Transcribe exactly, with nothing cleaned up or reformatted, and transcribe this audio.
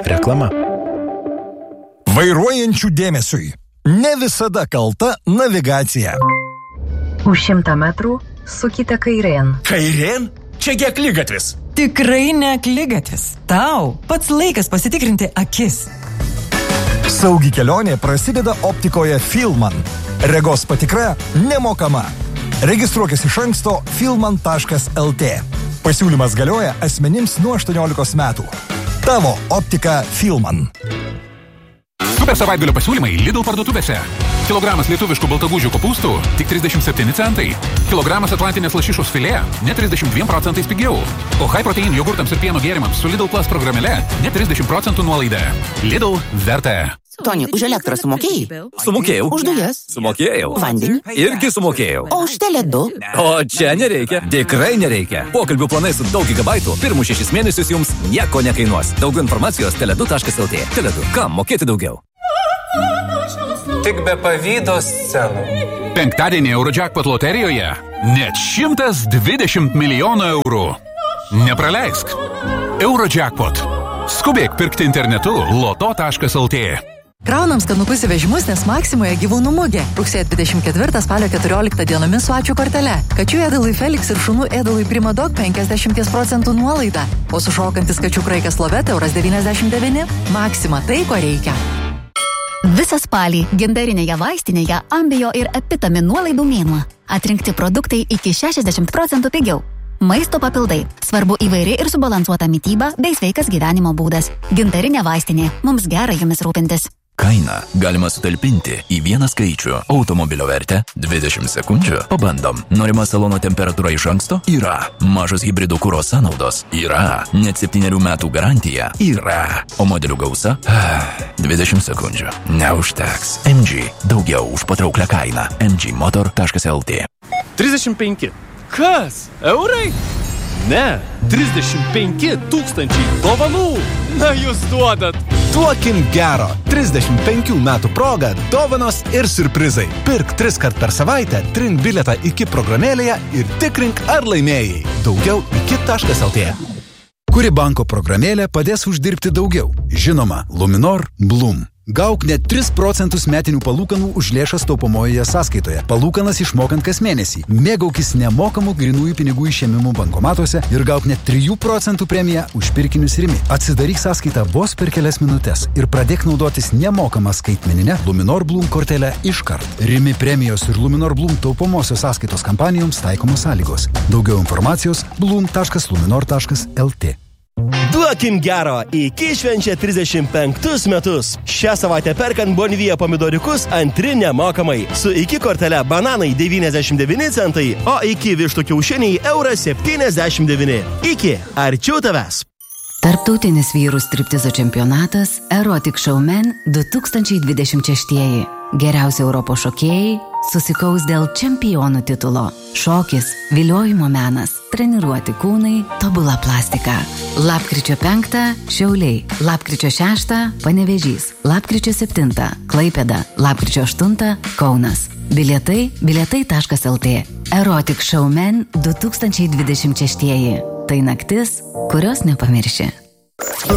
Reklama. Vairuojančių dėmesiui. Ne visada kalta navigacija. Už šimtą metrų sukite kairėn. Kairėn? Čiagi akligatvis. Tikrai ne akligatvis. Tau pats laikas pasitikrinti akis. Saugi kelionė prasideda optikoje Filman. Regos patikra nemokama. Registruokis iš anksto filman taškas lt. Pasiūlymas galioja asmenims nuo aštuoniolikos metų. Tavo optika Filman. Super savaitgalio pasiūlymai Lidl parduotuvėse. Kilogramas lietuviškų baltagūdžių kopūstų tik trisdešimt septyni centai. Kilogramas atlantinės lašišos filė net trisdešimt dviem procentais pigiau. O high protein jogurtams ir pieno gėrimams su Lidl Plus programėle net trisdešimt procentų nuolaida. Lidl verta. Toni, už elektrą sumokėjai? Sumokėjau. Už dujas? Sumokėjau. Vandenį? Irgi sumokėjau. O už Tele du? O čia nereikia. Tikrai nereikia. Pokalbių planai su daug gigabaitų pirmus šešis mėnesius jums nieko nekainuos. Daugiau informacijos tele du taškas lt. Tele du. Kam mokėti daugiau? Tik be pavydo scenų. Penktadienį Eurojackpot loterijoje net šimtas dvidešimt milijonų eurų. Nepraleisk. Eurojackpot. Skubėk pirkti internetu loto taškas lt. Kraunam skanukus į vežimus, nes Maksimoje gyvūnų mugė. Rugsėjo dvidešimt ketvirtą spalio keturioliktą dienomis su ačiū kortele. Kačių ėdalui Felix ir šunų ėdalui Primadog penkiasdešimt procentų nuolaida. O sušokantis kačių kraikas Loveta euras devyniasdešimt devyni. Maksima tai, ko reikia. Visą spalį gintarinėje vaistinėje Ambio ir Epitamin nuolaidų mėnuo. Atrinkti produktai iki šešiasdešimt procentų pigiau. Maisto papildai. Svarbu įvairi ir subalansuota mityba bei sveikas gyvenimo būdas. Gintarinė vaistinė. Mums gera jumis rūpintis. Kainą galima sutalpinti į vieną skaičių. Automobilio vertę dvidešimt sekundžių. Pabandom. Norima salono temperatūra iš anksto? Yra. Mažos hibridų kuro sąnaudos? Yra. Net septynerių metų garantija? Yra. O modelių gausa? dvidešimt sekundžių. Neužteks. M G. Daugiau už patrauklę kainą. m g motor taškas lt. trisdešimt penki. Kas? Eurai? Ne. trisdešimt penki tūkstančiai dovanų. Na jūs duodat. Duokim gero. trisdešimt penkių metų proga dovanos ir siurprizai. Pirk tris kart per savaitę, trink bilietą iki programėlėje ir tikrink, ar laimėjai. Daugiau iki taškas lt. Kuri banko programėlė padės uždirbti daugiau? Žinoma, Luminor Bloom. Gauk net tris procentus metinių palūkanų už lėšas taupomojoje sąskaitoje. Palūkanas išmokant kas mėnesį. Mėgaukis nemokamų grinųjų pinigų išėmimų bankomatuose ir gauk net trijų procentų premiją už pirkinius Rimi. Atsidaryk sąskaitą vos per kelias minutės ir pradėk naudotis nemokamą skaitmeninę Luminor Bloom kortelę iškart. Rimi premijos ir Luminor Bloom taupomosios sąskaitos kampanijoms taikomos sąlygos. Daugiau informacijos bloom taškas luminor taškas lt. Duokim gero, iki švenčia trisdešimt penktus metus. Šią savaitę perkant Bonvija pomidoriukus antri nemokamai. Su iki kortele bananai devyniasdešimt devyni centai, o iki vištų kiaušiniai euras septyniasdešimt devyni. Iki, arčiau tavęs. Tarptautinis vyrų striptizo čempionatas Erotic Showman du tūkstančiai dvidešimt šeši. Geriausi Europos šokėjai susikaus dėl čempionų titulo. Šokis, viliojimo menas, treniruoti kūnai, tobula plastika. Lapkričio penktą Šiauliai, lapkričio šeštą Panevėžys, lapkričio septintą Klaipėda, lapkričio aštuntą Kaunas. Bilietai bilietai taškas lt. Erotic Showman du tūkstančiai dvidešimt šeši. Tai naktis, kurios nepamirši.